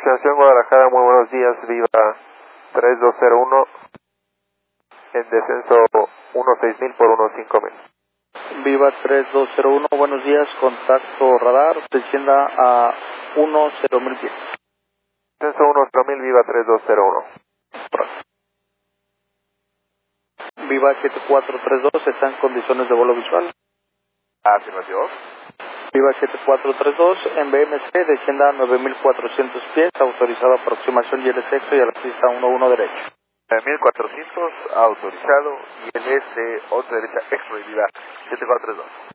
Atención Guadalajara, muy buenos días, Viva 3201, en descenso 16000 por 15000. Viva 3201, buenos días, contacto radar, descienda a 10000 pies. Descenso 10000, Viva 3201. Viva 7432, está en condiciones de vuelo visual. Afirmación. Viva 7432, en BMC, descienda a 9400 pies, autorizado aproximación y el sexo y a la pista 11 derecho. 1400, autorizado, y el S, 11 derecha, extra Viva 7432.